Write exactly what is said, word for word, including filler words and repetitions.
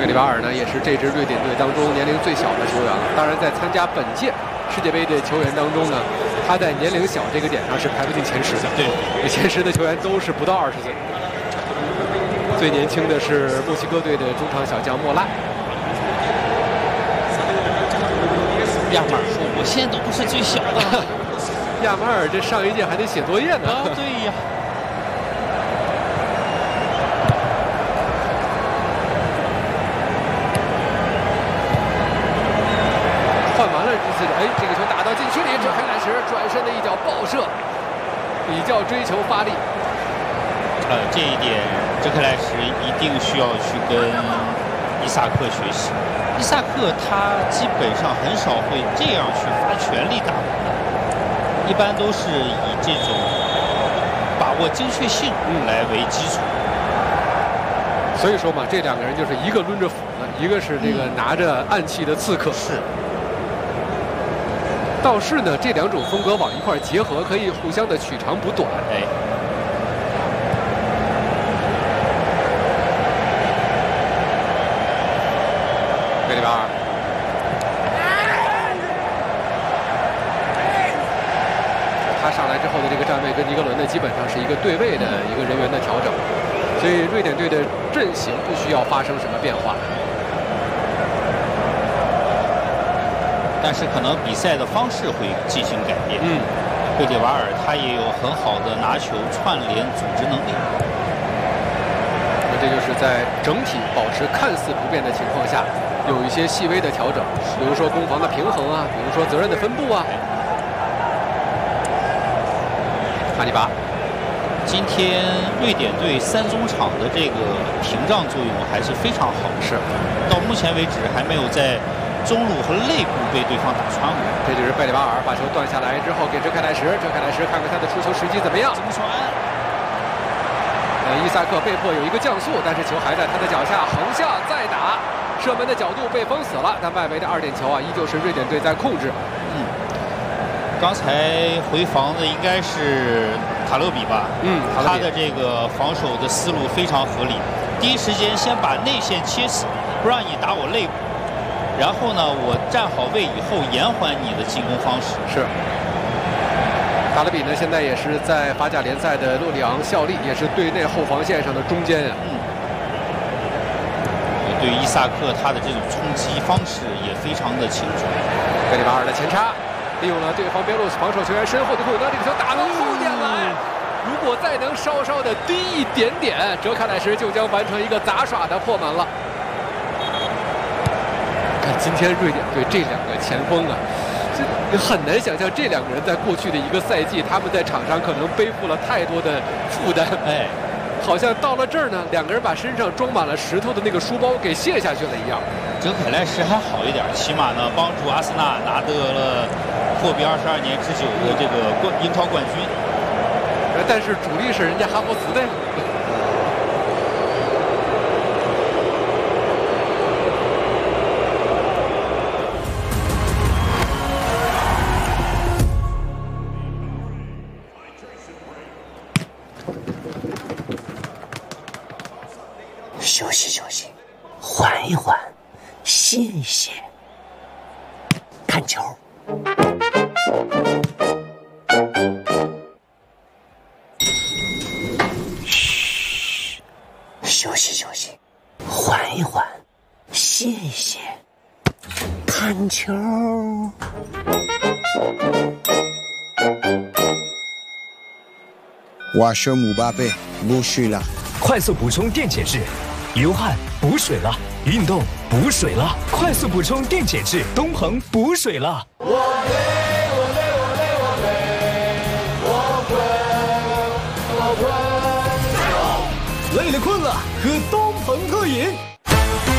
里瓦尔呢，也是这支瑞典队当中年龄最小的球员了。当然，在参加本届世界杯的球员当中呢，他在年龄小这个点上是排不进前十的。 对， 前十的球员都是不到二十岁。最年轻的是墨西哥队的中场小将莫拉。 亚马尔说：“我现在都不是最小的。” 亚马尔这上一届还得写作业呢。 啊，对呀。 换完了这次，哎，这个球打到禁区里，这黑兰什转身的一脚爆射，比较追求发力。 呃，这一点，哲克莱什一定需要去跟伊萨克学习。伊萨克他基本上很少会这样去发全力打的，一般都是以这种把握精确性来为基础。 所以说嘛，这两个人就是一个抡着斧子，一个是这个拿着暗器的刺客。 是。 倒是呢，这两种风格往一块结合，可以互相的取长补短。 哎。 贝里瓦尔，他上来之后的这个站位跟尼格伦呢，基本上是一个对位的一个人员的调整，所以瑞典队的阵型不需要发生什么变化。 但是可能比赛的方式会进行改变。 嗯， 贝里瓦尔他也有很好的拿球串联组织能力。 这就是在整体保持看似不变的情况下，有一些细微的调整，比如说攻防的平衡啊，比如说责任的分布啊。哈尼拔， 今天瑞典队三中场的这个屏障作用还是非常好， 是到目前为止还没有在中路和肋部被对方打穿过。 这就是贝里瓦尔把球断下来之后给哲凯莱什，哲凯莱什看看他的出球时机怎么样。 怎么传？ 呃，伊萨克被迫有一个降速，但是球还在他的脚下，横下再打，射门的角度被封死了，但外围的二点球啊，依旧是瑞典队在控制。 嗯，刚才回防的应该是塔勒比吧？ 嗯， 他的这个防守的思路非常合理，第一时间先把内线切死，不让你打我肋部，然后呢，我站好位以后延缓你的进攻方式。 是。卡勒比呢，现在也是在法甲联赛的洛里昂效力，也是队内后防线上的中坚啊。 嗯。对于伊萨克他的这种冲击方式也非常的清楚。 贝里瓦尔的前插，利用了对方边路防守球员身后的空当，这个球打到后点来。如果再能稍稍的低一点点，哲凯莱什就将完成一个杂耍的破门了。看今天瑞典队这两个前锋啊。你很难想象这两个人在过去的一个赛季，他们在场上可能背负了太多的负担。 哎， 好像到了这儿呢，两个人把身上装满了石头的那个书包给卸下去了一样。 哲凯莱什还好一点，起码呢帮助阿森纳拿得了货比二十二年之久的这个冠英超冠军。 但是主力是人家哈弗茨的呀。 休息休息，缓一缓，歇一歇，看球。嘘，休息休息，缓一缓，歇一歇，看球。 我是姆巴佩，不睡了。 快速补充电解质，流汗补水了，运动补水了，快速补充电解质，东鹏补水了。我累，我累，我累，我累，我困，我困，加油！累了困了，喝东鹏特饮。